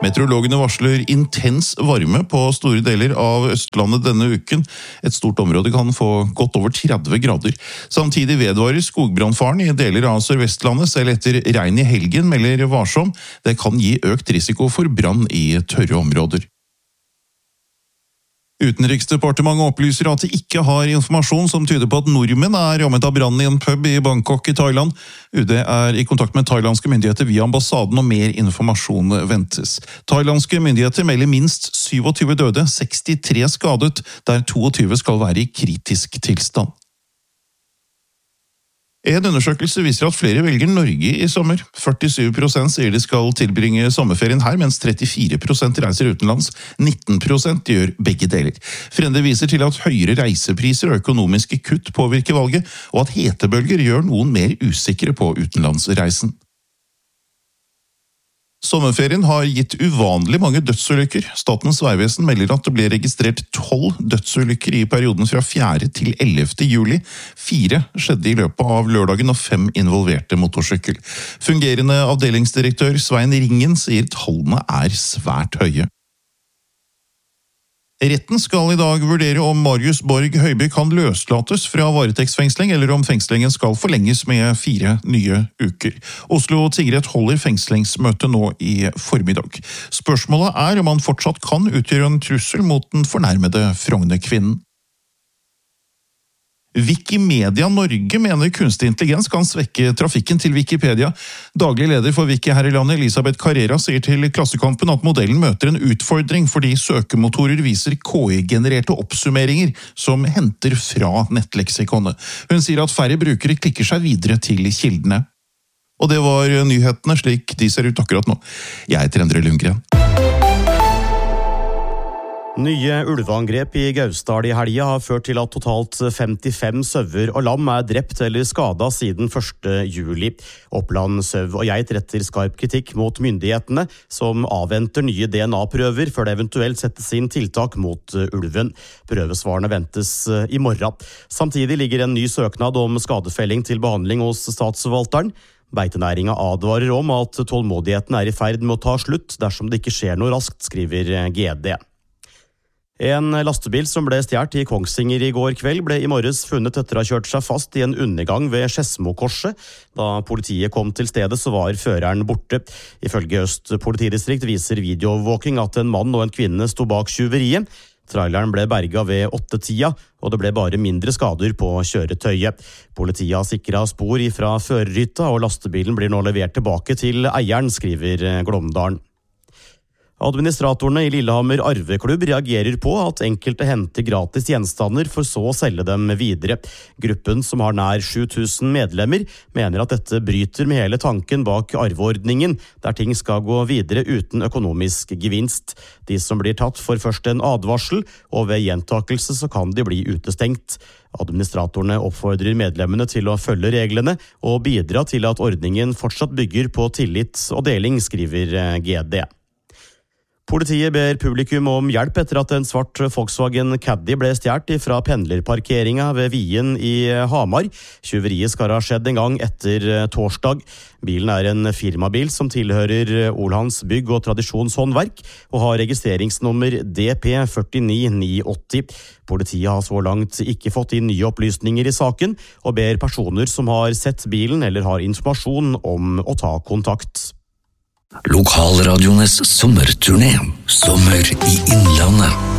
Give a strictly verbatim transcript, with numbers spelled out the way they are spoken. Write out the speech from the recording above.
Meteorologene varsler intens varme på store deler av Østlandet denne uken. Et stort område kan få godt over tretti grader. Samtidig vedvarer skogbrannfaren i deler av Sør-Vestlandet, selv etter regn i helgen, melder varsom. Det kan gi økt risiko for brann i tørre områder. Utenriksdepartementet opplyser at de ikke har informasjon som tyder på at nordmenn er rammet av brann i en pub i Bangkok i Thailand. U D er i kontakt med thailandske myndigheter via ambassaden, og mer informasjon ventes. Thailandske myndigheter melder minst tjuesju døde, sekstitre skadet, der tjueto skal være i kritisk tilstand. En undersøkelse viser at flere velger Norge i sommer. førtisju prosent sier de skal tilbringe sommerferien her, mens trettifire prosent reiser utenlands. nitten prosent gjør begge deler. Frende viser til at høyere reisepriser og økonomiske kutt påvirker valget, og at hetebølger gjør noen mer usikre på utenlandsreisen. Sommerferien har gitt uvanlig mange dødsulykker. Statens vegvesen melder at det ble registrert tolv dødsulykker i perioden fra fjerde til ellevte juli. Fire skjedde i løpet av lørdagen, og fem involverte motorsykkel. Fungerende avdelingsdirektør Svein Ringen sier tallene er svært høye. Retten skal i dag vurdere om Marius Borg Høiby kan løslates fra varetektsfengsling, eller om fengslingen skal forlenges med fire nye uker. Oslo tingrett holder fengslingsmøte nå i formiddag. Spørsmålet er om han fortsatt kan utgjøre en trussel mot den fornærmede Frogner-kvinnen. Wikimedia Norge mener kunstig intelligens kan svekke trafikken til Wikipedia. Daglig leder for Wiki her i landet, Elisabeth Carrera, sier til Klassekampen at modellen møter en utfordring fordi søkemotorer viser K I-genererte oppsummeringer som henter fra nettleksikonet. Hun sier at færre brukere klikker seg videre til kildene. Og det var nyhetene slik de ser ut akkurat nå. Jeg heter Endre Lundgren. Nye ulveangrep i Gausdal i helga har ført til at totalt femtifem sauer og lam er drept eller skadet siden første juli. Oppland Sau og Geit retter skarp kritikk mot myndighetene, som avventer nye D N A-prøver før det eventuelt settes inn tiltak mot ulven. Prøvesvarene ventes i morgen. Samtidig ligger en ny søknad om skadefelling til behandling hos statsforvalteren. Beitenæringa advarer om at tålmodigheten er i ferd med å ta slutt dersom det ikke skjer noe raskt, skriver G D. En lastebil som ble stjert i Kongsvinger i går kveld ble i morges funnet etter å ha kjørt seg fast i en undergang ved Skedsmokorset. Da politiet kom til stedet så var føreren borte. Ifølge Øst politidistrikt viser videoovervåking at en mann og en kvinne sto bak tjuveriet. Traileren ble berga ved åttetida, og det ble bare mindre skader på kjøretøyet. Politiet har sikret spor fra førerhytta, og lastebilen blir nå levert tilbake til eieren, skriver Glåmdalen. Administratorene i Lillehammer Arveklubb reagerer på at enkelte henter gratis gjenstander for så å selge dem videre. Gruppen, som har nær sju tusen medlemmer, mener at dette bryter med hele tanken bak arveordningen, der ting skal gå videre uten økonomisk gevinst. De som blir tatt får først en advarsel, og ved gjentakelse så kan de bli utestengt. Administratorene oppfordrer medlemmene til å følge reglene og bidra til at ordningen fortsatt bygger på tillit og deling, skriver G D. Politiet ber publikum om hjelp etter at en svart Volkswagen Caddy ble stjert fra pendlerparkeringa ved Vien i Hamar. Tjuveriet skal ha skjedd en gang etter torsdag. Bilen er en firmabil som tilhører Olhans Bygg- og Tradisjonshåndverk og har registreringsnummer D P fire ni ni åtti. Politiet har så langt ikke fått inn nye opplysninger i saken, og ber personer som har sett bilen eller har informasjon om å ta kontakt. Lokalradiones sommerturné. Sommer i Innlandet.